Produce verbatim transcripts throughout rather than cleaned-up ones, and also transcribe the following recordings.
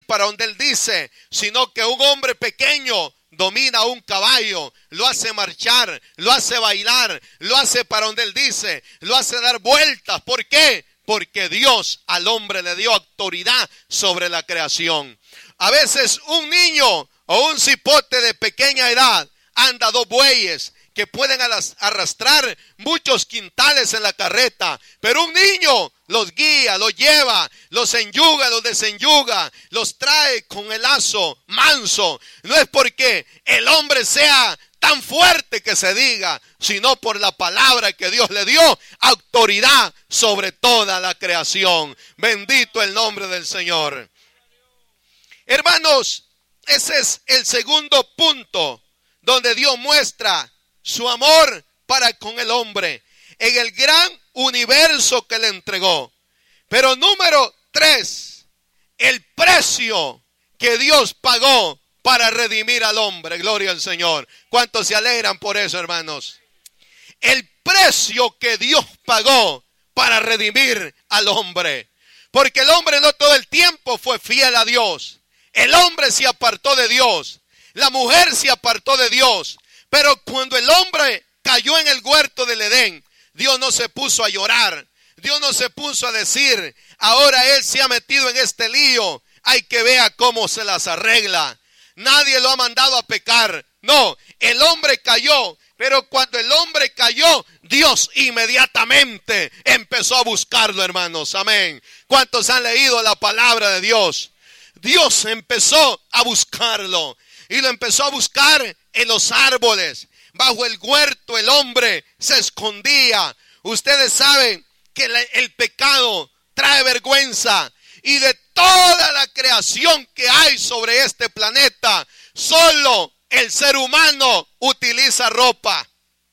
para donde Él dice, sino que un hombre pequeño domina un caballo, lo hace marchar, lo hace bailar, lo hace para donde Él dice, lo hace dar vueltas. ¿Por qué? Porque Dios al hombre le dio autoridad sobre la creación. A veces un niño o un cipote de pequeña edad anda dos bueyes que pueden arrastrar muchos quintales en la carreta, pero un niño los guía, los lleva, los enyuga, los desenyuga, los trae con el lazo manso. No es porque el hombre sea tan fuerte que se diga, sino por la palabra que Dios le dio autoridad sobre toda la creación. Bendito el nombre del Señor. Hermanos, ese es el segundo punto donde Dios muestra su amor para con el hombre en el gran universo que le entregó. Pero número tres, el precio que Dios pagó para redimir al hombre. Gloria al Señor. ¿Cuántos se alegran por eso, hermanos? El precio que Dios pagó para redimir al hombre. Porque el hombre no todo el tiempo fue fiel a Dios. El hombre se apartó de Dios. La mujer se apartó de Dios. Pero cuando el hombre cayó en el huerto del Edén, Dios no se puso a llorar. Dios no se puso a decir, ahora Él se ha metido en este lío, hay que ver cómo se las arregla. Nadie lo ha mandado a pecar. No, el hombre cayó, pero cuando el hombre cayó, Dios inmediatamente empezó a buscarlo, hermanos. Amén. ¿Cuántos han leído la palabra de Dios? Dios empezó a buscarlo y lo empezó a buscar en los árboles. Bajo el huerto el hombre se escondía. Ustedes saben que el pecado trae vergüenza. Y de toda la creación que hay sobre este planeta, solo el ser humano utiliza ropa.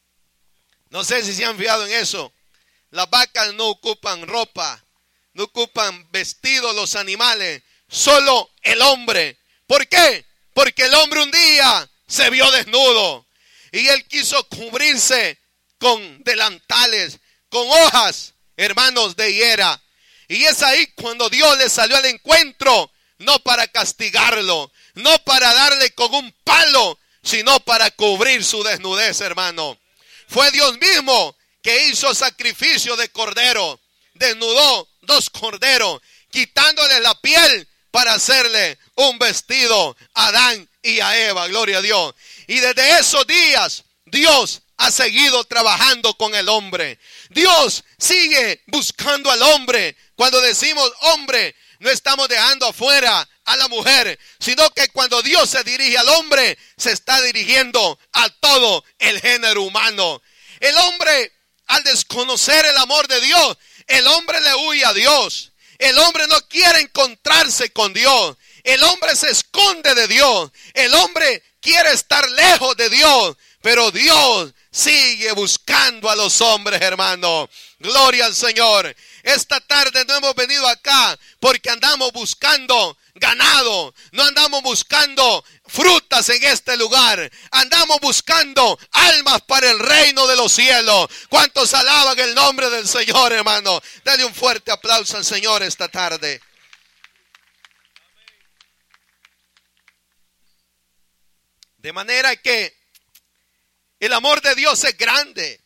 No sé si se han fijado en eso. Las vacas no ocupan ropa, no ocupan vestidos los animales, solo el hombre. ¿Por qué? Porque el hombre un día se vio desnudo y él quiso cubrirse con delantales, con hojas, hermanos, de higuera. Y es ahí cuando Dios le salió al encuentro, no para castigarlo, no para darle con un palo, sino para cubrir su desnudez, hermano. Fue Dios mismo que hizo sacrificio de cordero, desnudó dos corderos, quitándole la piel para hacerle un vestido a Adán y a Eva, gloria a Dios. Y desde esos días, Dios ha seguido trabajando con el hombre. Dios sigue buscando al hombre. Cuando decimos hombre, no estamos dejando afuera a la mujer, sino que cuando Dios se dirige al hombre, se está dirigiendo a todo el género humano. El hombre, al desconocer el amor de Dios, el hombre le huye a Dios. El hombre no quiere encontrarse con Dios. El hombre se esconde de Dios. El hombre quiere estar lejos de Dios. Pero Dios sigue buscando a los hombres, hermano. Gloria al Señor. Esta tarde no hemos venido acá porque andamos buscando ganado. No andamos buscando frutas en este lugar. Andamos buscando almas para el reino de los cielos. ¿Cuántos alaban el nombre del Señor, hermano? Dale un fuerte aplauso al Señor esta tarde. De manera que el amor de Dios es grande.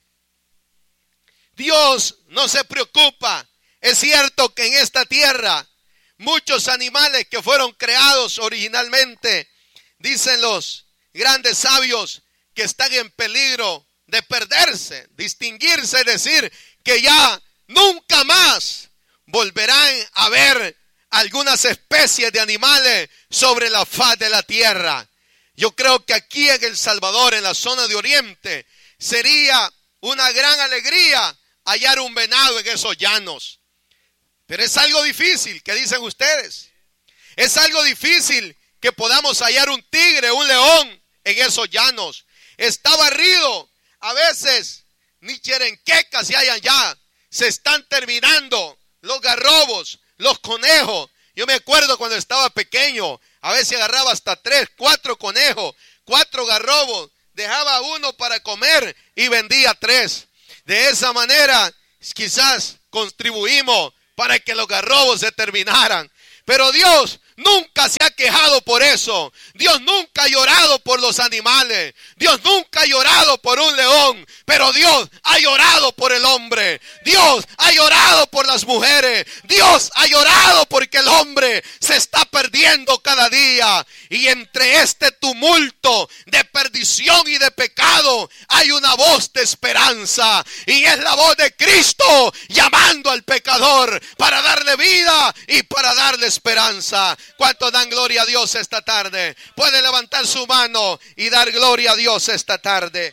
Dios no se preocupa. Es cierto que en esta tierra muchos animales que fueron creados originalmente, dicen los grandes sabios, que están en peligro de perderse, distinguirse, es decir, que ya nunca más volverán a ver algunas especies de animales sobre la faz de la tierra. Yo creo que aquí en El Salvador, en la zona de Oriente, sería una gran alegría hallar un venado en esos llanos. Pero es algo difícil, ¿qué dicen ustedes? Es algo difícil que podamos hallar un tigre, un león en esos llanos. Está barrido. A veces ni cherenquecas se hallan ya. Se están terminando los garrobos, los conejos. Yo me acuerdo cuando estaba pequeño, a veces agarraba hasta tres, cuatro conejos, cuatro garrobos, dejaba uno para comer y vendía tres. De esa manera quizás contribuimos para que los garrobos se terminaran. Pero Dios nunca se ha quejado por eso. Dios nunca ha llorado por los animales. Dios nunca ha llorado por un león. Pero Dios ha llorado por el hombre. Dios ha llorado por las mujeres. Dios ha llorado porque el hombre se está perdiendo cada día. Y entre este tumulto de perdición y de pecado hay una voz de esperanza. Y es la voz de Cristo llamando al pecador para darle vida y para darle esperanza. ¿Cuántos dan gloria a Dios esta tarde? Puede levantar su mano y dar gloria a Dios esta tarde.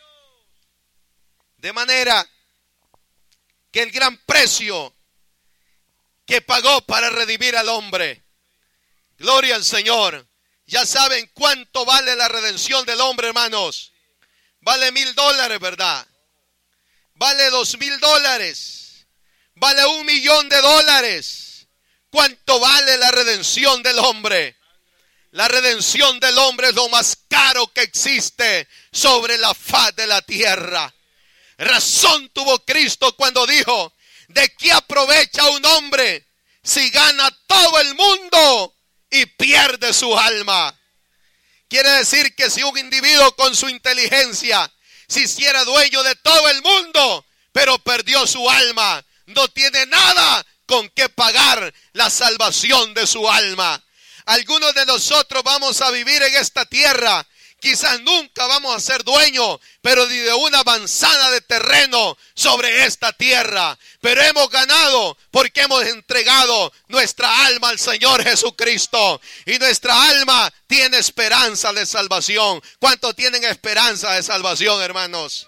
De manera que el gran precio que pagó para redimir al hombre. Gloria al Señor. Ya saben cuánto vale la redención del hombre, hermanos. Vale mil dólares, ¿verdad? Vale dos mil dólares. Vale un millón de dólares. ¿Cuánto vale la redención del hombre? La redención del hombre es lo más caro que existe sobre la faz de la tierra. Razón tuvo Cristo cuando dijo: ¿de qué aprovecha un hombre si gana todo el mundo y pierde su alma? Quiere decir que si un individuo con su inteligencia se hiciera dueño de todo el mundo, pero perdió su alma, no tiene nada con qué pagar la salvación de su alma. Algunos de nosotros vamos a vivir en esta tierra. Quizás nunca vamos a ser dueños, pero de una manzana de terreno sobre esta tierra. Pero hemos ganado porque hemos entregado nuestra alma al Señor Jesucristo. Y nuestra alma tiene esperanza de salvación. ¿Cuántos tienen esperanza de salvación, hermanos?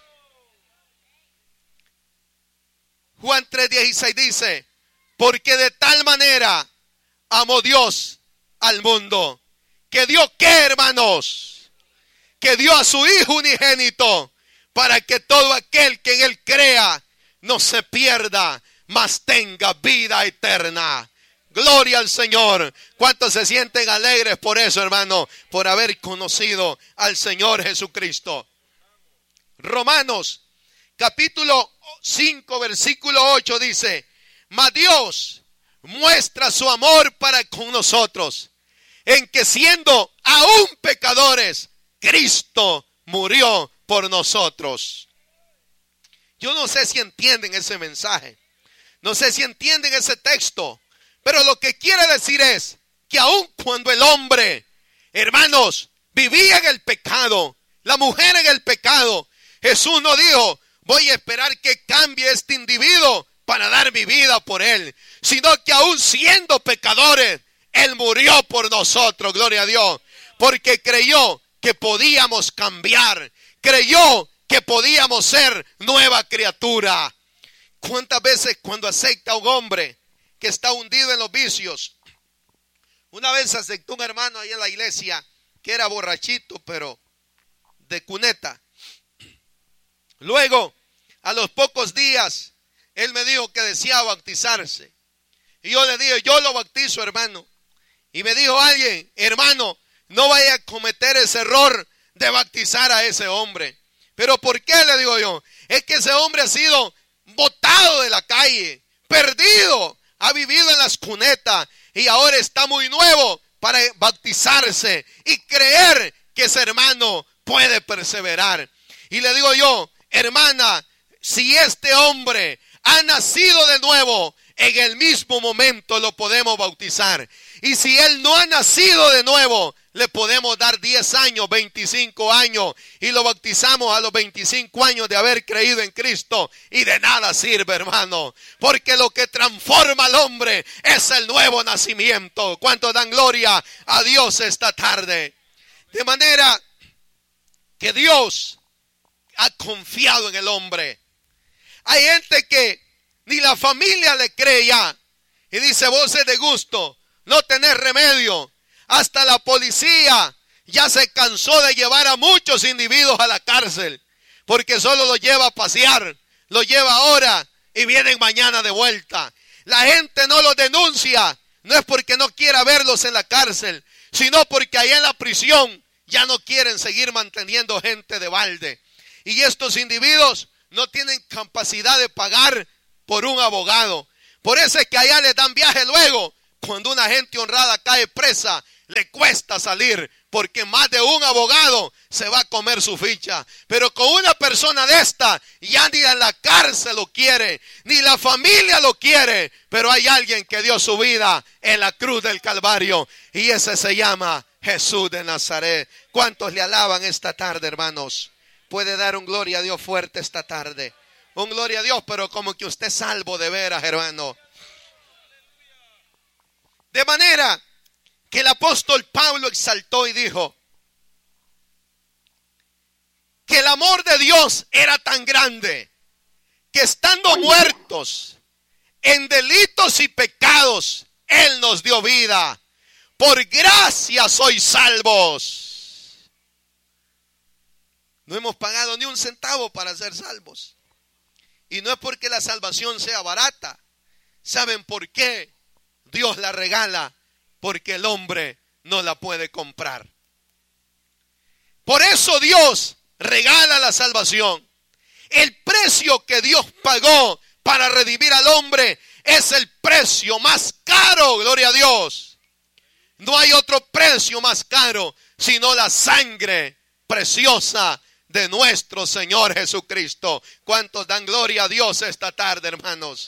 Juan tres dieciséis dice: porque de tal manera amó Dios al mundo, que dio, ¿qué, hermanos? Que dio a su Hijo unigénito, para que todo aquel que en Él crea no se pierda, mas tenga vida eterna. Gloria al Señor. ¿Cuántos se sienten alegres por eso, hermano? Por haber conocido al Señor Jesucristo. Romanos capítulo cinco versículo ocho dice: mas Dios muestra su amor para con nosotros, en que siendo aún pecadores, Cristo murió por nosotros. Yo no sé si entienden ese mensaje. No sé si entienden ese texto. Pero lo que quiere decir es que aun cuando el hombre, hermanos, vivía en el pecado, la mujer en el pecado, Jesús no dijo: voy a esperar que cambie este individuo para dar mi vida por él. Sino que aun siendo pecadores, Él murió por nosotros, gloria a Dios. Porque creyó que podíamos cambiar. Creyó que podíamos ser nueva criatura. ¿Cuántas veces cuando acepta a un hombre que está hundido en los vicios? Una vez aceptó un hermano ahí en la iglesia que era borrachito, pero de cuneta. Luego, a los pocos días, él me dijo que deseaba bautizarse. Y yo le dije: yo lo bautizo, hermano. Y me dijo alguien: hermano, no vaya a cometer ese error de bautizar a ese hombre. ¿Pero por qué? Le digo yo. Es que ese hombre ha sido botado de la calle, perdido, ha vivido en las cunetas y ahora está muy nuevo para bautizarse y creer que ese hermano puede perseverar. Y le digo yo: hermana, si este hombre ha nacido de nuevo, en el mismo momento lo podemos bautizar. Y si él no ha nacido de nuevo, le podemos dar diez años, veinticinco años, y lo bautizamos a los veinticinco años de haber creído en Cristo. Y de nada sirve, hermano, porque lo que transforma al hombre es el nuevo nacimiento. ¿Cuántos dan gloria a Dios esta tarde? De manera que Dios ha confiado en el hombre. Hay gente que ni la familia le cree ya. Y dice: vos es de gusto, no tenés remedio. Hasta la policía ya se cansó de llevar a muchos individuos a la cárcel, porque solo los lleva a pasear, los lleva ahora y vienen mañana de vuelta. La gente no los denuncia, no es porque no quiera verlos en la cárcel, sino porque allá en la prisión ya no quieren seguir manteniendo gente de balde. Y estos individuos no tienen capacidad de pagar por un abogado. Por eso es que allá les dan viaje luego, Cuando una gente honrada cae presa, le cuesta salir, porque más de un abogado se va a comer su ficha. Pero con una persona de esta, ya ni en la cárcel lo quiere, ni la familia lo quiere. Pero hay alguien que dio su vida en la cruz del Calvario, y ese se llama Jesús de Nazaret. ¿Cuántos le alaban esta tarde, hermanos? Puede dar un gloria a Dios fuerte esta tarde. Un gloria a Dios, pero como que usted es salvo de veras, hermano. De manera que el apóstol Pablo exaltó y dijo que el amor de Dios era tan grande que estando muertos en delitos y pecados, Él nos dio vida. Por gracia sois salvos. No hemos pagado ni un centavo para ser salvos. Y no es porque la salvación sea barata. ¿Saben por qué? Dios la regala, porque el hombre no la puede comprar. Por eso Dios regala la salvación. El precio que Dios pagó para redimir al hombre es el precio más caro, gloria a Dios. No hay otro precio más caro sino la sangre preciosa de nuestro Señor Jesucristo. ¿Cuántos dan gloria a Dios esta tarde, hermanos?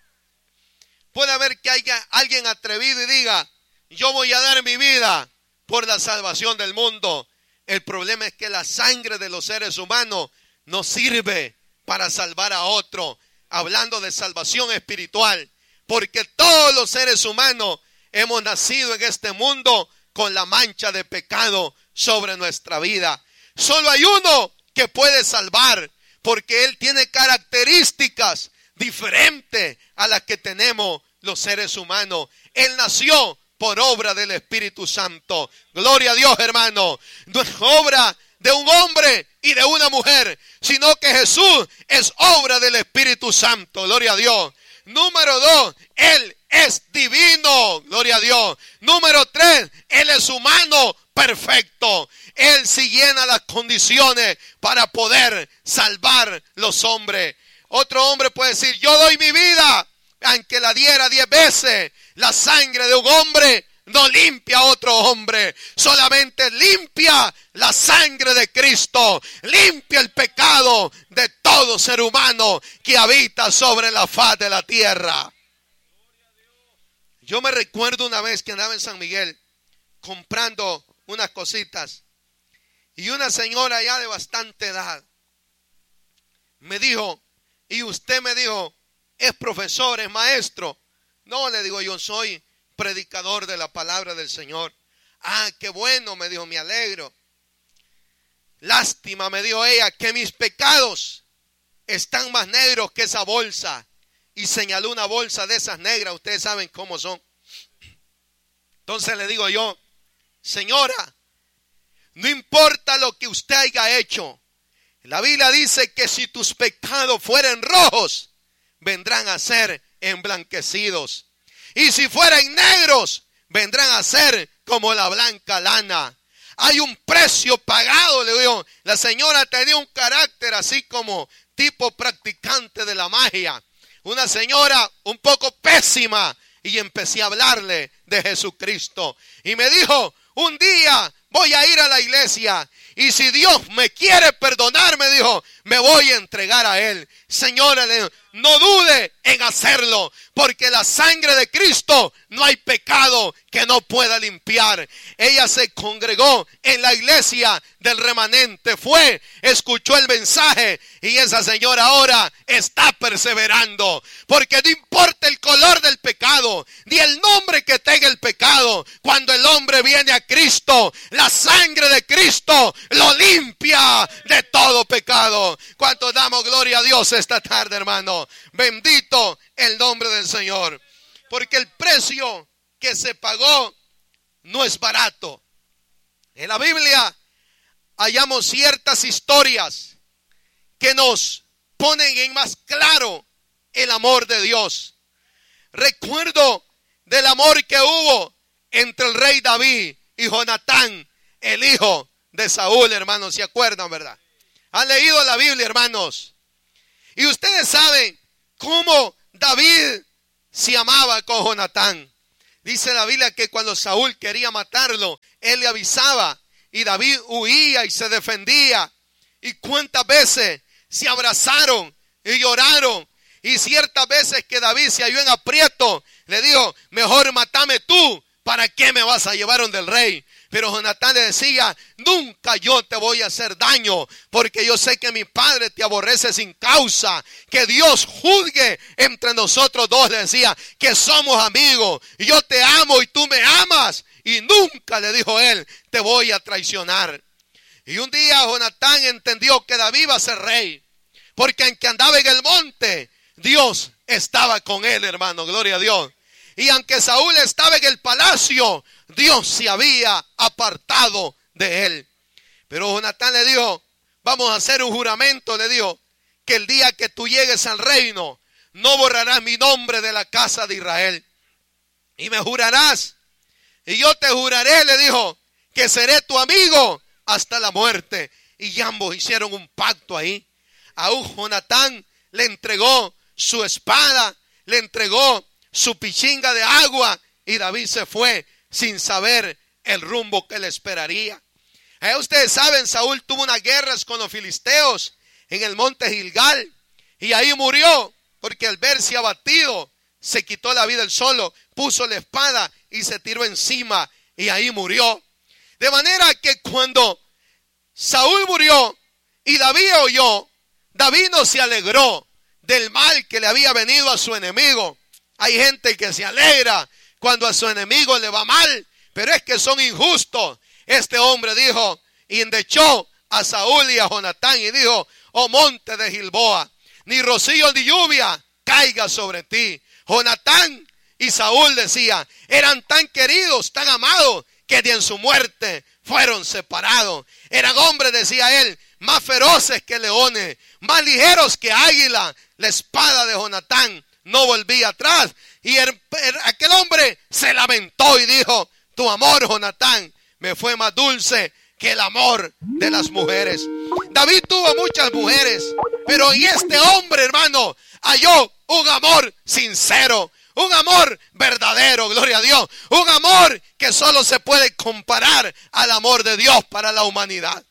Puede haber que haya alguien atrevido y diga: yo voy a dar mi vida por la salvación del mundo. El problema es que la sangre de los seres humanos no sirve para salvar a otro. Hablando de salvación espiritual, porque todos los seres humanos hemos nacido en este mundo con la mancha de pecado sobre nuestra vida. Solo hay uno que puede salvar, porque Él tiene características diferentes a las que tenemos los seres humanos. Él nació por obra del Espíritu Santo. Gloria a Dios, hermano. No es obra de un hombre y de una mujer, sino que Jesús es obra del Espíritu Santo. Gloria a Dios. Número dos, Él es divino. Gloria a Dios. Número tres, Él es humano perfecto. Él sí llena las condiciones para poder salvar los hombres. Otro hombre puede decir: yo doy mi vida, aunque la diera diez veces. La sangre de un hombre no limpia a otro hombre, solamente limpia la sangre de Cristo, limpia el pecado de todo ser humano que habita sobre la faz de la tierra. Yo me recuerdo una vez que andaba en San Miguel comprando unas cositas, y una señora ya de bastante edad me dijo, y usted me dijo, ¿es profesor, es maestro? No, le digo, yo soy predicador de la palabra del Señor. Ah, qué bueno, me dijo, me alegro. Lástima, me dijo ella, que mis pecados están más negros que esa bolsa. Y señaló una bolsa de esas negras, ustedes saben cómo son. Entonces le digo yo, señora, no importa lo que usted haya hecho. La Biblia dice que si tus pecados fueren rojos, vendrán a ser emblanquecidos. Y si fueran negros, vendrán a ser como la blanca lana. Hay un precio pagado, le digo. La señora tenía un carácter así como tipo practicante de la magia. Una señora un poco pésima. Y empecé a hablarle de Jesucristo. Y me dijo, un día voy a ir a la iglesia. Y si Dios me quiere perdonar, me dijo, me voy a entregar a Él. Señora, le digo, no dude en hacerlo, porque la sangre de Cristo no hay pecado que no pueda limpiar. Ella se congregó en la iglesia del remanente, fue, escuchó el mensaje, y esa señora ahora está perseverando, porque no importa el color del pecado, ni el nombre que tenga el pecado. Cuando el hombre viene a Cristo, la sangre de Cristo lo limpia de todo pecado. ¿Cuántos damos gloria a Dios esta tarde, hermano? Bendito el nombre del Señor. Porque el precio que se pagó no es barato. En la Biblia hallamos ciertas historias que nos ponen en más claro el amor de Dios. Recuerdo del amor que hubo entre el rey David y Jonatán, el hijo de Saúl, hermanos. ¿Se acuerdan, verdad? Han leído la Biblia, hermanos. Y ustedes saben cómo David se amaba con Jonatán. Dice la Biblia que cuando Saúl quería matarlo, él le avisaba y David huía y se defendía. Y cuántas veces se abrazaron y lloraron. Y ciertas veces que David se halló en aprieto, le dijo, mejor mátame tú, ¿para qué me vas a llevar donde el rey? Pero Jonatán le decía, nunca yo te voy a hacer daño, porque yo sé que mi padre te aborrece sin causa. Que Dios juzgue entre nosotros dos, le decía, que somos amigos. Y yo te amo y tú me amas. Y nunca, le dijo él, te voy a traicionar. Y un día Jonatán entendió que David iba a ser rey, porque aunque andaba en el monte, Dios estaba con él, hermano, gloria a Dios. Y aunque Saúl estaba en el palacio, Dios se había apartado de él. Pero Jonatán le dijo, vamos a hacer un juramento, le dijo, que el día que tú llegues al reino, no borrarás mi nombre de la casa de Israel. Y me jurarás, y yo te juraré, le dijo, que seré tu amigo hasta la muerte. Y ambos hicieron un pacto ahí. Aún Jonatán le entregó su espada, le entregó su pichinga de agua, y David se fue sin saber el rumbo que le esperaría. Eh, ustedes saben, Saúl tuvo unas guerras con los filisteos en el monte Gilgal, y ahí murió, porque al verse abatido, se quitó la vida él solo, puso la espada y se tiró encima, y ahí murió. De manera que cuando Saúl murió y David oyó, David no se alegró del mal que le había venido a su enemigo. Hay gente que se alegra cuando a su enemigo le va mal, pero es que son injustos. Este hombre dijo, y endechó a Saúl y a Jonatán y dijo, oh monte de Gilboa, ni rocío ni lluvia caiga sobre ti. Jonatán y Saúl, decía, eran tan queridos, tan amados, que de en su muerte fueron separados. Eran hombres, decía él, más feroces que leones, más ligeros que águila. La espada de Jonatán no volvía atrás. Y el, el, aquel hombre se lamentó y dijo, tu amor, Jonatán, me fue más dulce que el amor de las mujeres. David tuvo muchas mujeres, pero en este hombre, hermano, halló un amor sincero, un amor verdadero, gloria a Dios. Un amor que solo se puede comparar al amor de Dios para la humanidad.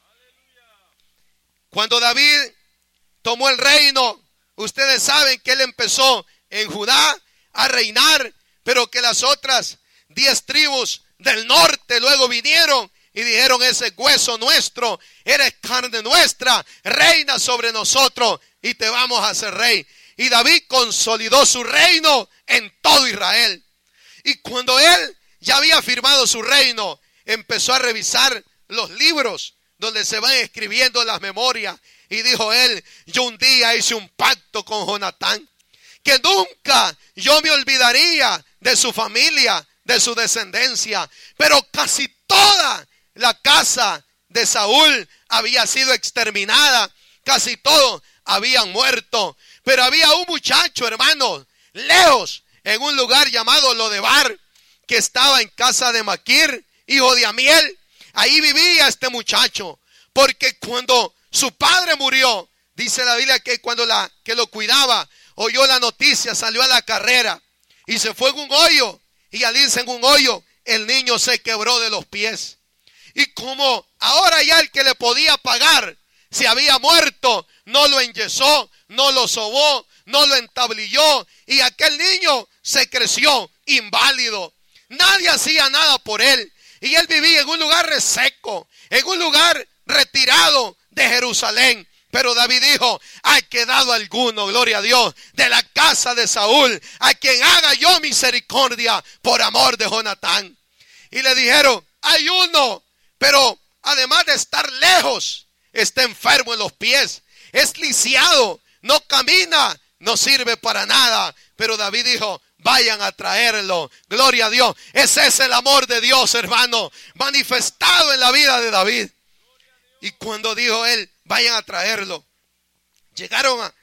Cuando David tomó el reino, ustedes saben que él empezó en Judá a reinar, pero que las otras diez tribus del norte luego vinieron y dijeron, ese hueso nuestro, eres carne nuestra, reina sobre nosotros y te vamos a hacer rey. Y David consolidó su reino en todo Israel. Y cuando él ya había firmado su reino, empezó a revisar los libros donde se van escribiendo las memorias. Y dijo él, yo un día hice un pacto con Jonatán, que nunca yo me olvidaría de su familia, de su descendencia. Pero casi toda la casa de Saúl había sido exterminada. Casi todos habían muerto. Pero había un muchacho, hermano, lejos, en un lugar llamado Lodebar, que estaba en casa de Maquir, hijo de Amiel. Ahí vivía este muchacho, porque cuando su padre murió, dice la Biblia que cuando la que lo cuidaba, oyó la noticia, salió a la carrera y se fue en un hoyo. Y al irse en un hoyo, el niño se quebró de los pies. Y como ahora ya el que le podía pagar se había muerto, no lo enyesó, no lo sobó, no lo entablilló, y aquel niño se creció inválido. Nadie hacía nada por él, y él vivía en un lugar reseco, en un lugar retirado de Jerusalén. Pero David dijo, ha quedado alguno, gloria a Dios, de la casa de Saúl, a quien haga yo misericordia por amor de Jonatán. Y le dijeron, hay uno, pero además de estar lejos, está enfermo en los pies, es lisiado, no camina, no sirve para nada. Pero David dijo, vayan a traerlo, gloria a Dios. Ese es el amor de Dios, hermano, manifestado en la vida de David. Y cuando dijo él, vayan a traerlo, llegaron a,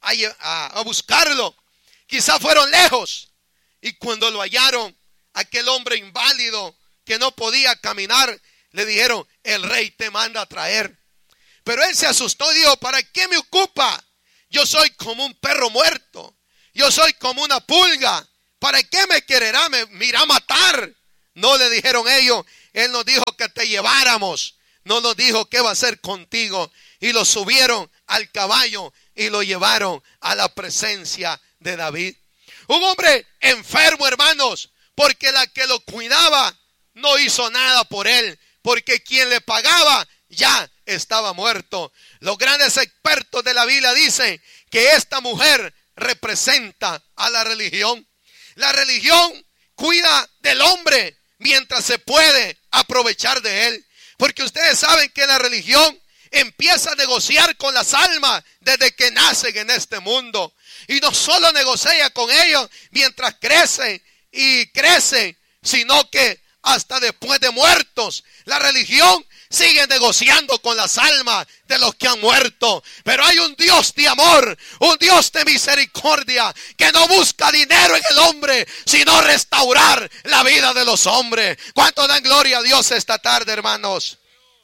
a, a buscarlo. Quizá fueron lejos, y cuando lo hallaron, aquel hombre inválido que no podía caminar, le dijeron, el rey te manda a traer. Pero él se asustó y dijo, ¿para qué me ocupa? Yo soy como un perro muerto, yo soy como una pulga. ¿para qué me quererá? Me, me irá a matar. No le dijeron ellos. Él nos dijo que te lleváramos. No nos dijo qué va a hacer contigo. Y lo subieron al caballo y lo llevaron a la presencia de David. Un hombre enfermo, hermanos, porque la que lo cuidaba no hizo nada por él, porque quien le pagaba ya estaba muerto. Los grandes expertos de la Biblia dicen que esta mujer representa a la religión. La religión cuida del hombre mientras se puede aprovechar de él. Porque ustedes saben que la religión empieza a negociar con las almas desde que nacen en este mundo. Y no solo negocia con ellos mientras crecen y crecen, sino que hasta después de muertos, la religión sigue negociando con las almas de los que han muerto. Pero hay un Dios de amor, un Dios de misericordia, que no busca dinero en el hombre, sino restaurar la vida de los hombres. ¿Cuánto dan gloria a Dios esta tarde, hermanos?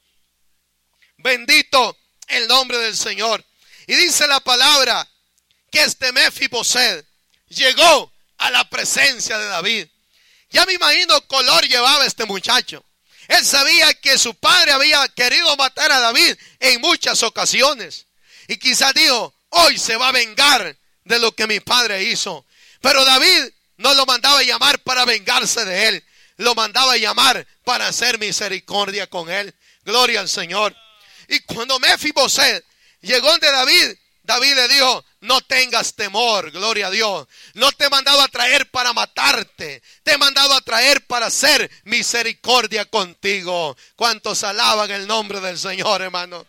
Bendito el nombre del Señor. Y dice la palabra que este Mefiboset llegó a la presencia de David. Ya me imagino color llevaba este muchacho. Él sabía que su padre había querido matar a David en muchas ocasiones. Y quizás dijo, hoy se va a vengar de lo que mi padre hizo. Pero David no lo mandaba a llamar para vengarse de él. Lo mandaba a llamar para hacer misericordia con él. Gloria al Señor. Y cuando Mefiboset llegó de David, David le dijo, no tengas temor, gloria a Dios. No te he mandado a traer para matarte. Te he mandado a traer para hacer misericordia contigo. ¿Cuántos alaban el nombre del Señor, hermano?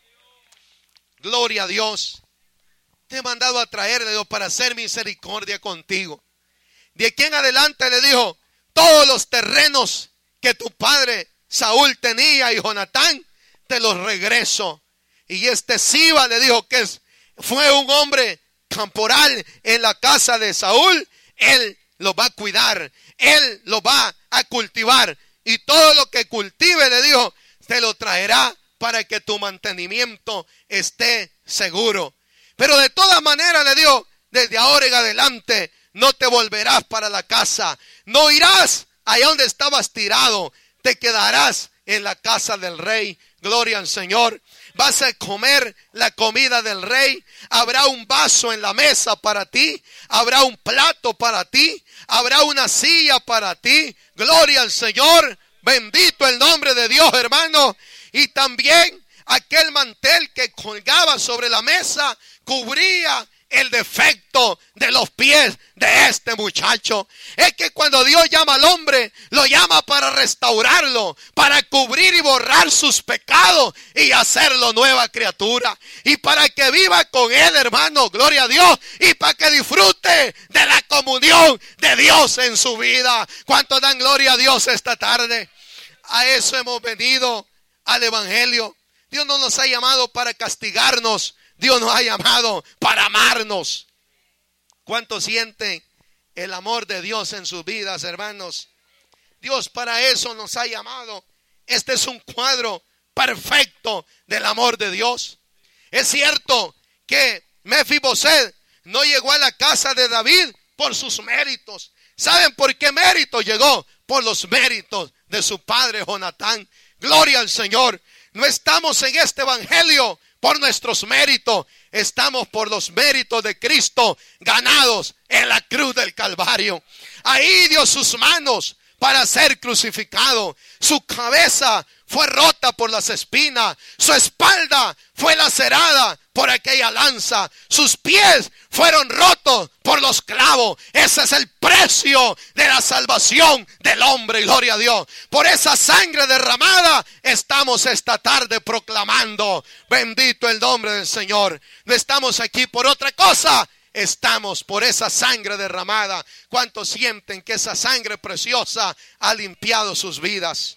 Gloria a Dios. Te he mandado a traer, le digo, para hacer misericordia contigo. De aquí en adelante le dijo, todos los terrenos que tu padre Saúl tenía y Jonatán, te los regreso. Y este Siba le dijo que es fue un hombre temporal en la casa de Saúl. Él lo va a cuidar, él lo va a cultivar, y todo lo que cultive, le dijo, te lo traerá para que tu mantenimiento esté seguro. Pero de todas maneras, le dijo, desde ahora en adelante no te volverás para la casa, no irás allá donde estabas tirado, te quedarás en la casa del rey. Gloria al Señor. Vas a comer la comida del rey. Habrá un vaso en la mesa para ti. Habrá un plato para ti. Habrá una silla para ti. Gloria al Señor. Bendito el nombre de Dios, hermano. Y también aquel mantel que colgaba sobre la mesa cubría el defecto de los pies de este muchacho. Es que cuando Dios llama al hombre, lo llama para restaurarlo, para cubrir y borrar sus pecados y hacerlo nueva criatura. Y para que viva con él, hermano, gloria a Dios, y para que disfrute de la comunión de Dios en su vida. ¿Cuánto dan gloria a Dios esta tarde? A eso hemos venido, al evangelio. Dios no nos ha llamado para castigarnos, Dios nos ha llamado para amarnos. ¿Cuántos sienten el amor de Dios en sus vidas, hermanos? Dios para eso nos ha llamado. Este es un cuadro perfecto del amor de Dios. Es cierto que Mefiboset no llegó a la casa de David por sus méritos. ¿Saben por qué mérito llegó? Por los méritos de su padre Jonatán. Gloria al Señor. No estamos en este evangelio por nuestros méritos, estamos por los méritos de Cristo ganados en la cruz del Calvario. Ahí dio sus manos para ser crucificado. Su cabeza fue rota por las espinas. Su espalda fue lacerada por aquella lanza. Sus pies fueron rotos por los clavos. Ese es el precio de la salvación del hombre, gloria a Dios. Por esa sangre derramada estamos esta tarde proclamando, bendito el nombre del Señor. No estamos aquí por otra cosa, estamos por esa sangre derramada. ¿Cuántos sienten que esa sangre preciosa ha limpiado sus vidas?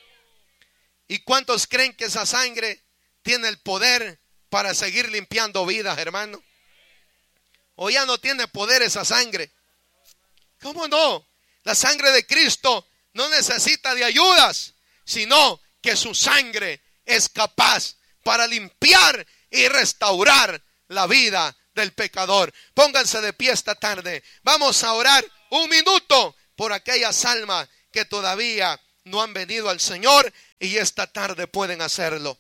¿Y cuántos creen que esa sangre tiene el poder para seguir limpiando vidas, hermano? ¿O ya no tiene poder esa sangre? ¿Cómo no? La sangre de Cristo no necesita de ayudas, sino que su sangre es capaz para limpiar y restaurar la vida del pecador. Pónganse de pie esta tarde. Vamos a orar un minuto por aquellas almas que todavía no han venido al Señor y esta tarde pueden hacerlo.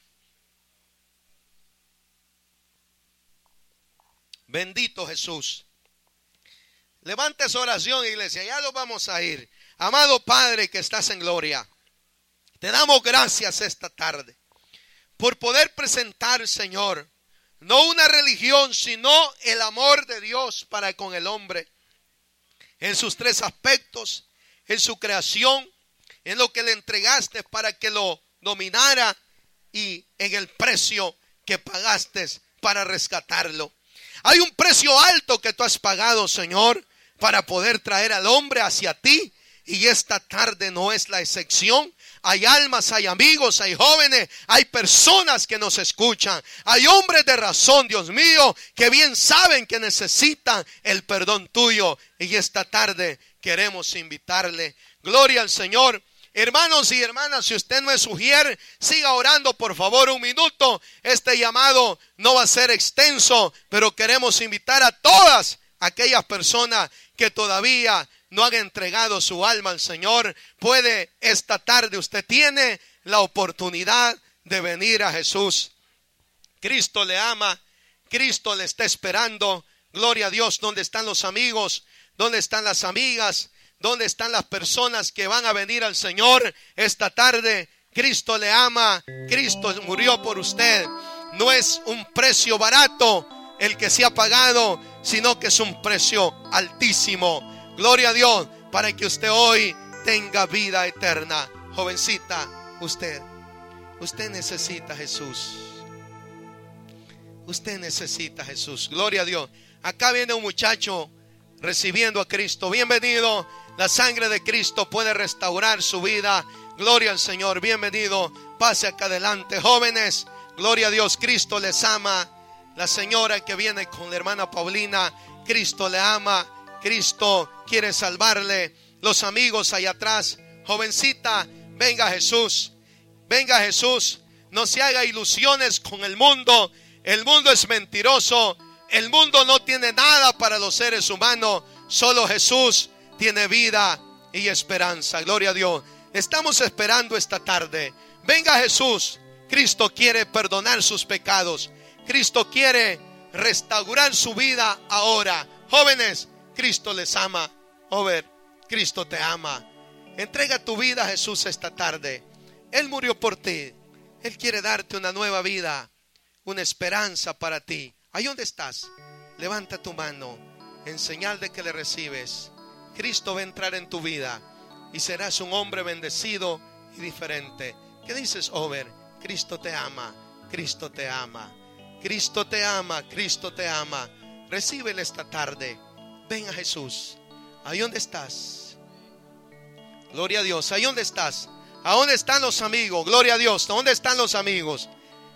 Bendito Jesús. Levante su oración, iglesia, ya lo vamos a ir. Amado Padre que estás en gloria, te damos gracias esta tarde por poder presentar, Señor, no una religión, sino el amor de Dios para con el hombre, en sus tres aspectos, en su creación, en lo que le entregaste para que lo dominara y en el precio que pagaste para rescatarlo. Hay un precio alto que tú has pagado, Señor, para poder traer al hombre hacia ti, y esta tarde no es la excepción. Hay almas, hay amigos, hay jóvenes, hay personas que nos escuchan. Hay hombres de razón, Dios mío, que bien saben que necesitan el perdón tuyo. Y esta tarde queremos invitarle. Gloria al Señor. Hermanos y hermanas, si usted no es sugiere, siga orando por favor un minuto. Este llamado no va a ser extenso, pero queremos invitar a todas aquellas personas que todavía no han entregado su alma al Señor. Puede esta tarde, usted tiene la oportunidad de venir a Jesús. Cristo le ama, Cristo le está esperando. Gloria a Dios. ¿Dónde están los amigos? ¿Dónde están las amigas? ¿Dónde están las personas que van a venir al Señor esta tarde? Cristo le ama, Cristo murió por usted. No es un precio barato el que se ha pagado, sino que es un precio altísimo. Gloria a Dios, para que usted hoy tenga vida eterna. Jovencita, usted, usted necesita a Jesús. Usted necesita a Jesús. Gloria a Dios. Acá viene un muchacho recibiendo a Cristo. Bienvenido. La sangre de Cristo puede restaurar su vida. Gloria al Señor. Bienvenido. Pase acá adelante, jóvenes. Gloria a Dios. Cristo les ama. La señora que viene con la hermana Paulina, Cristo le ama. Cristo quiere salvarle. Los amigos allá atrás, jovencita, venga Jesús, venga Jesús. No se haga ilusiones con el mundo. El mundo es mentiroso. El mundo no tiene nada para los seres humanos. Solo Jesús tiene vida y esperanza. Gloria a Dios. Estamos esperando esta tarde. Venga Jesús. Cristo quiere perdonar sus pecados. Cristo quiere restaurar su vida ahora. Jóvenes, Cristo les ama. Joven, Cristo te ama. Entrega tu vida a Jesús esta tarde. Él murió por ti. Él quiere darte una nueva vida, una esperanza para ti. Ahí donde estás, levanta tu mano en señal de que le recibes. Cristo va a entrar en tu vida y serás un hombre bendecido y diferente. ¿Qué dices, joven? Cristo te ama, Cristo te ama, Cristo te ama, Cristo te ama. Recíbele esta tarde. Ven a Jesús. Ahí donde estás. Gloria a Dios. Ahí donde estás. ¿A dónde están los amigos? Gloria a Dios. ¿A dónde están los amigos?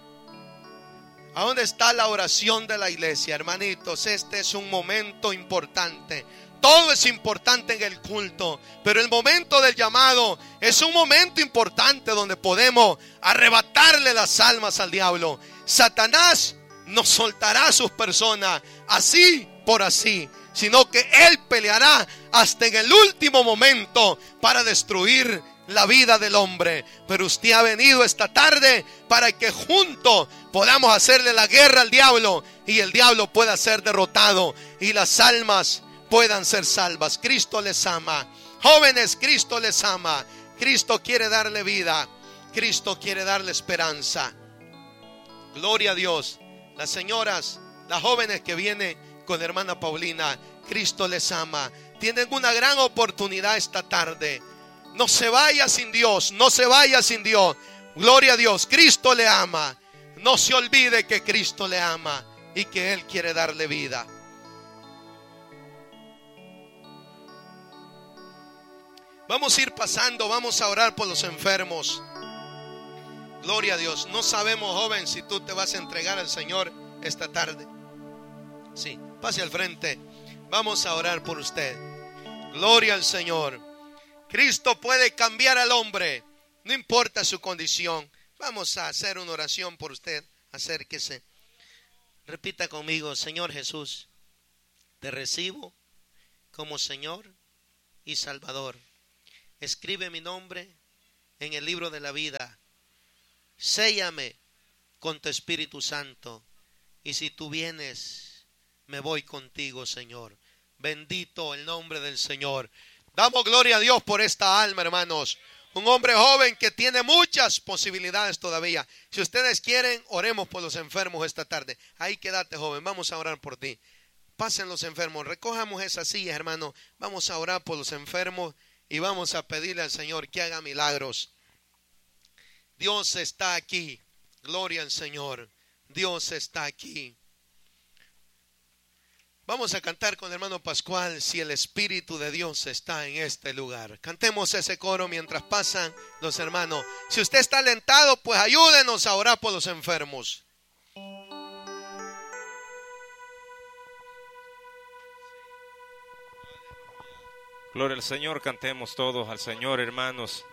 ¿A dónde está la oración de la iglesia? Hermanitos, este es un momento importante. Todo es importante en el culto, pero el momento del llamado es un momento importante donde podemos arrebatarle las almas al diablo. Satanás no soltará a sus personas así por así, sino que él peleará hasta en el último momento para destruir la vida del hombre. Pero usted ha venido esta tarde para que juntos podamos hacerle la guerra al diablo y el diablo pueda ser derrotado y las almas puedan ser salvas. Cristo les ama. Jóvenes, Cristo les ama. Cristo quiere darle vida. Cristo quiere darle esperanza. Gloria a Dios. Las señoras, las jóvenes que vienen con la hermana Paulina, Cristo les ama. Tienen una gran oportunidad esta tarde. No se vaya sin Dios, no se vaya sin Dios. Gloria a Dios, Cristo le ama. No se olvide que Cristo le ama y que Él quiere darle vida. Vamos a ir pasando, vamos a orar por los enfermos. Gloria a Dios. No sabemos, joven, si tú te vas a entregar al Señor esta tarde. Sí, pase al frente. Vamos a orar por usted. Gloria al Señor. Cristo puede cambiar al hombre, no importa su condición. Vamos a hacer una oración por usted. Acérquese. Repita conmigo: Señor Jesús, te recibo como Señor y Salvador. Escribe mi nombre en el libro de la vida. Séllame con tu Espíritu Santo. Y si tú vienes, me voy contigo, Señor. Bendito el nombre del Señor. Damos gloria a Dios por esta alma, hermanos. Un hombre joven que tiene muchas posibilidades todavía. Si ustedes quieren, oremos por los enfermos esta tarde. Ahí quédate, joven. Vamos a orar por ti. Pasen los enfermos. Recojamos esas sillas, hermano. Vamos a orar por los enfermos y vamos a pedirle al Señor que haga milagros. Dios está aquí. Gloria al Señor. Dios está aquí. Vamos a cantar con el hermano Pascual, si el Espíritu de Dios está en este lugar. Cantemos ese coro mientras pasan los hermanos. Si usted está alentado, pues ayúdenos a orar por los enfermos. Gloria al Señor, cantemos todos al Señor, hermanos.